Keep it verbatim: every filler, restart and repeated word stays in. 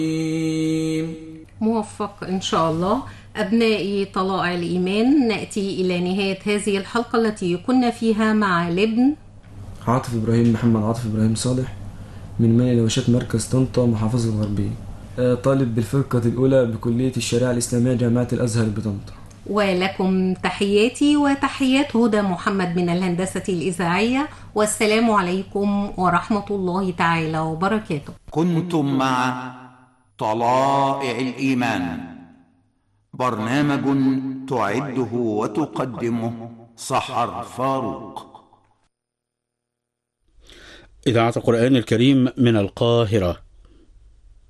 موفق إن شاء الله. أبنائي طلائع الإيمان، نأتي إلى نهاية هذه الحلقة التي كنا فيها مع لابن عاطف إبراهيم محمد عاطف إبراهيم صالح من مني نوشات مركز طنطا محافظة الغربية، طالب بالفرقة الأولى بكلية الشريعة الإسلامية جامعة الأزهر بطنطا. ولكم تحياتي وتحيات هدى محمد من الهندسة الإذاعية، والسلام عليكم ورحمة الله تعالى وبركاته. كنتم مع طلائع الإيمان، برنامج تعده وتقدمه سحر فاروق. إذاعة القرآن الكريم من القاهرة.